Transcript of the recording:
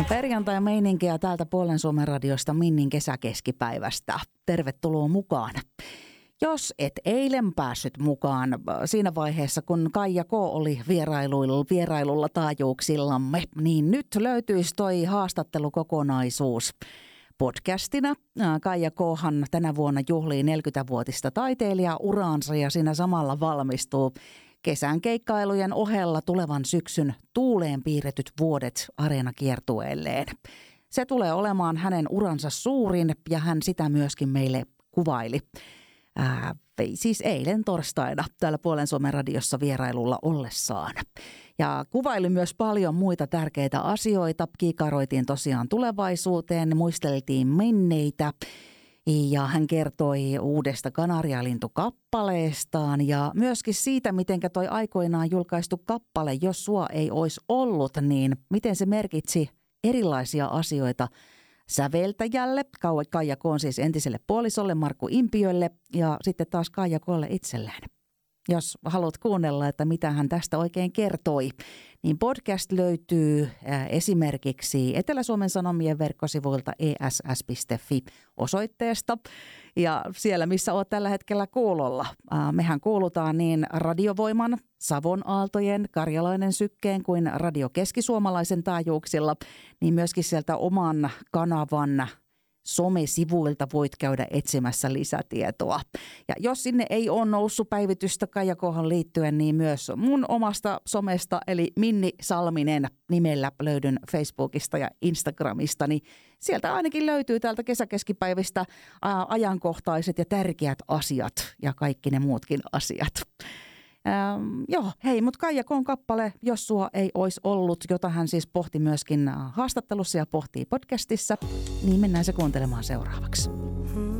Perjantai-meininkiä täältä Puolen Suomen radiosta Minnin kesäkeskipäivästä. Tervetuloa mukaan. Jos et eilen päässyt mukaan siinä vaiheessa, kun Kaija K. oli vierailulla taajuuksillamme, niin nyt löytyisi toi haastattelukokonaisuus podcastina. Kaija K.han tänä vuonna juhlii 40-vuotista taiteilijauraansa ja siinä samalla valmistuu kesän keikkailujen ohella tulevan syksyn tuuleen piirretyt vuodet areenakiertueelleen. Se tulee olemaan hänen uransa suurin ja hän sitä myöskin meille kuvaili. Siis eilen torstaina täällä Puolen Suomen radiossa vierailulla ollessaan. Ja kuvaili myös paljon muita tärkeitä asioita. Kiikaroitiin tosiaan tulevaisuuteen, muisteltiin menneitä. Ja hän kertoi uudesta kanarialintukappaleestaan ja myöskin siitä, miten toi aikoinaan julkaistu kappale, jos sua ei olisi ollut, niin miten se merkitsi erilaisia asioita säveltäjälle, Kaija K. siis entiselle puolisolle Markku Impiölle ja sitten taas Kaija K.:lle itselleen. Jos haluat kuunnella, että mitä hän tästä oikein kertoi, niin podcast löytyy esimerkiksi Etelä-Suomen Sanomien verkkosivuilta ess.fi osoitteesta. Ja siellä, missä olet tällä hetkellä kuulolla. Mehän kuulutaan niin Radiovoiman, Savon Aaltojen, Karjalainen Sykkeen kuin Radio Keskisuomalaisen taajuuksilla, niin myöskin sieltä oman kanavan somesivuilta voit käydä etsimässä lisätietoa. Ja jos sinne ei ole noussut päivitystä Kaija K.:han liittyen, niin myös mun omasta somesta, eli Minni Salminen nimellä löydyn Facebookista ja Instagramista, niin sieltä ainakin löytyy täältä kesäkeskipäivistä ajankohtaiset ja tärkeät asiat ja kaikki ne muutkin asiat. Mutta Kaija K.:n kappale, jos sua ei olisi ollut, jota hän siis pohti myöskin haastattelussa ja pohtii podcastissa, niin mennään se kuuntelemaan seuraavaksi.